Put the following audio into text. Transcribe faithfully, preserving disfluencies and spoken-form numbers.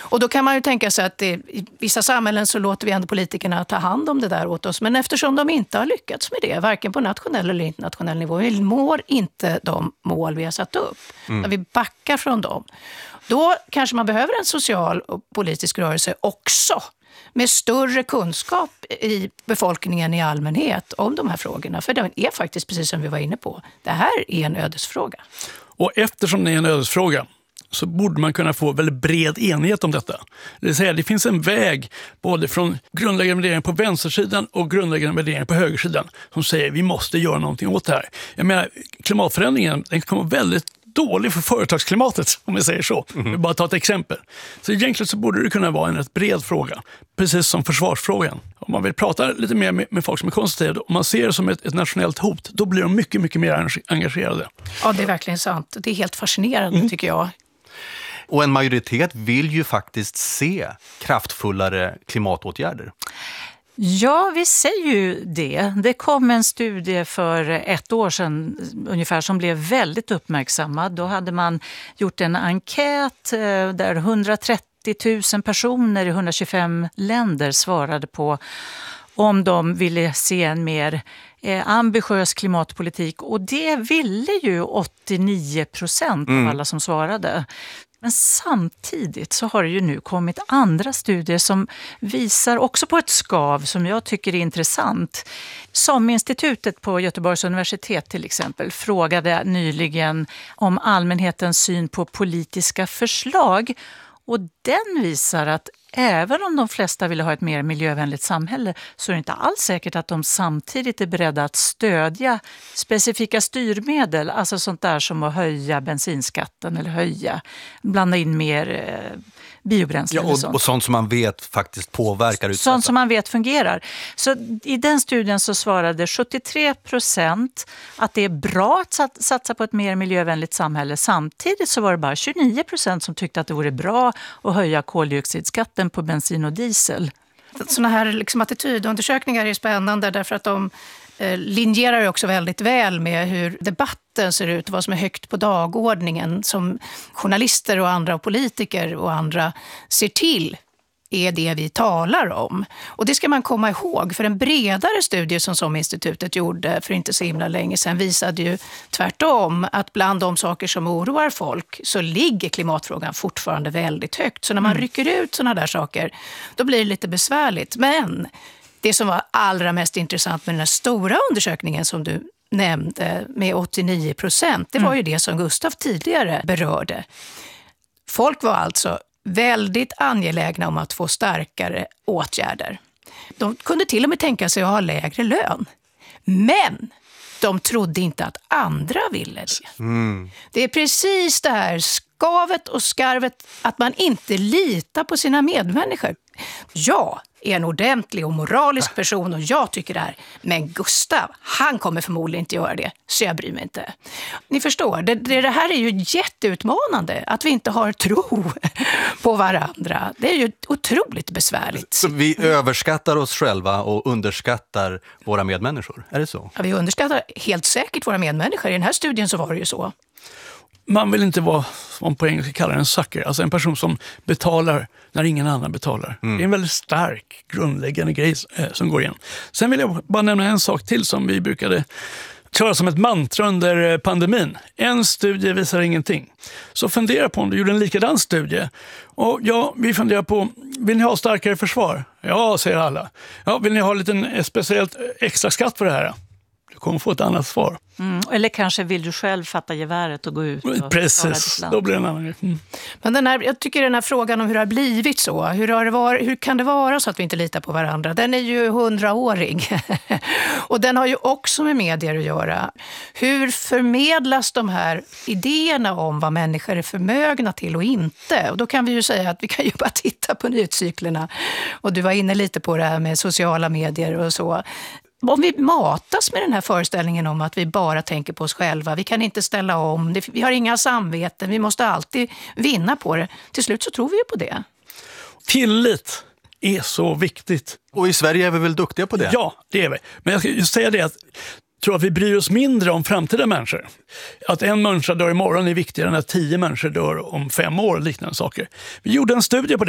Och då kan man ju tänka sig att det, i vissa samhällen så låter vi ändå politikerna ta hand om det där åt oss. Men eftersom de inte har lyckats med det, varken på nationell eller internationell nivå, vi når inte de mål vi har satt upp. Mm. Vi backar från dem. Då kanske man behöver en social och politisk rörelse också, med större kunskap i befolkningen i allmänhet om de här frågorna. För det är faktiskt, precis som vi var inne på, det här är en ödesfråga. Och eftersom det är en ödesfråga så borde man kunna få väldigt bred enighet om detta. Det vill säga, det finns en väg både från grundläggande värderingar på vänstersidan och grundläggande värderingar på högersidan som säger att vi måste göra någonting åt det här. Jag menar, klimatförändringen, den kommer väldigt dålig för företagsklimatet, om vi säger så. Mm-hmm. Vi bara ta ett exempel. Så egentligen så borde det kunna vara en rätt bred fråga, precis som försvarsfrågan. Om man vill prata lite mer med, med folk som är konstruktiva, om man ser det som ett, ett nationellt hot, då blir de mycket, mycket mer engagerade. Ja, det är verkligen sant. Det är helt fascinerande, mm. tycker jag. Och en majoritet vill ju faktiskt se kraftfullare klimatåtgärder. Ja, vi säger ju det. Det kom en studie för ett år sedan ungefär som blev väldigt uppmärksammad. Då hade man gjort en enkät där hundratrettio tusen personer i hundratjugofem länder svarade på om de ville se en mer ambitiös klimatpolitik. Och det ville ju åttionio procent av mm. alla som svarade. Men samtidigt så har det ju nu kommit andra studier som visar också på ett skav som jag tycker är intressant. SOM-institutet på Göteborgs universitet till exempel frågade nyligen om allmänhetens syn på politiska förslag. Och den visar att även om de flesta vill ha ett mer miljövänligt samhälle så är det inte alls säkert att de samtidigt är beredda att stödja specifika styrmedel. Alltså sånt där som att höja bensinskatten eller höja, blanda in mer eh, biobränsle. Ja, och, och, och sånt som man vet faktiskt påverkar utsatta. Sånt som man vet fungerar. Så i den studien så svarade sjuttiotre procent att det är bra att satsa på ett mer miljövänligt samhälle. Samtidigt så var det bara tjugonio procent som tyckte att det vore bra att höja koldioxidskatten på bensin och diesel. Såna här liksom attitydundersökningar är spännande därför att de eh, linjerar också väldigt väl med hur debatten ser ut och vad som är högt på dagordningen som journalister och andra och politiker och andra ser till är det vi talar om. Och det ska man komma ihåg, för en bredare studie som SOM-institutet gjorde för inte så himla länge sedan visade ju tvärtom att bland de saker som oroar folk så ligger klimatfrågan fortfarande väldigt högt. Så när man mm. rycker ut såna där saker, då blir det lite besvärligt. Men det som var allra mest intressant med den här stora undersökningen som du nämnde med åttionio procent, det var ju det som Gustav tidigare berörde. Folk var alltså väldigt angelägna om att få starkare åtgärder. De kunde till och med tänka sig att ha lägre lön. Men de trodde inte att andra ville det. Mm. Det är precis det här skavet och skarvet att man inte litar på sina medmänniskor. Jag är en ordentlig och moralisk person och jag tycker det här. Men Gustav, han kommer förmodligen inte göra det, så jag bryr mig inte. Ni förstår, det, det, det här är ju jätteutmanande att vi inte har tro på varandra. Det är ju otroligt besvärligt. Så vi överskattar oss själva och underskattar våra medmänniskor, är det så? Ja, vi underskattar helt säkert våra medmänniskor. I den här studien så var det ju så. Man vill inte vara, som man på engelska kallar en sucker, alltså en person som betalar när ingen annan betalar. Mm. Det är en väldigt stark, grundläggande grej eh, som går igen. Sen vill jag bara nämna en sak till som vi brukade köra som ett mantra under pandemin. En studie visar ingenting. Så fundera på om du gjorde en likadan studie. Och ja, vi funderar på, vill ni ha starkare försvar? Ja, säger alla. Ja, vill ni ha en liten speciellt extra skatt för det här? Du kommer få ett annat svar. Mm, eller kanske vill du själv fatta geväret och gå ut och precis, då blir det en annan grej. Mm. Men den här, jag tycker den här frågan om hur det har blivit så, hur, har det varit, hur kan det vara så att vi inte litar på varandra, den är ju hundraårig. Och den har ju också med medier att göra. Hur förmedlas de här idéerna om vad människor är förmögna till och inte? Och då kan vi ju säga att vi kan ju bara titta på nyhetscyklerna. Och du var inne lite på det här med sociala medier och så. Om vi matas med den här föreställningen om att vi bara tänker på oss själva, vi kan inte ställa om, vi har inga samveten, vi måste alltid vinna på det. Till slut så tror vi ju på det. Tillit är så viktigt. Och i Sverige är vi väl duktiga på det? Ja, det är vi. Men jag ska just säga det att jag tror att vi bryr oss mindre om framtida människor. Att en människa dör imorgon är viktigare än att tio människor dör om fem år och liknande saker. Vi gjorde en studie på det.